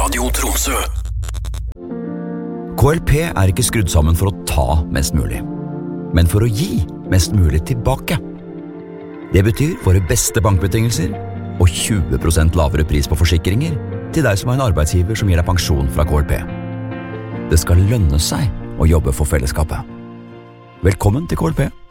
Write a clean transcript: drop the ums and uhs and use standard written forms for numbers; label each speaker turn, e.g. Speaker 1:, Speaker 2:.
Speaker 1: Radio Tromsø.
Speaker 2: KLP er ikke skrudd sammen for å ta mest mulig, men for å gi mest mulig tilbake. Det betyr våre beste bankbetingelser og 20% lavere pris på forsikringer til deg som har en arbeidsgiver som gir deg pensjon fra KLP. Det skal lønne seg å jobbe for fellesskapet. Velkommen til KLP.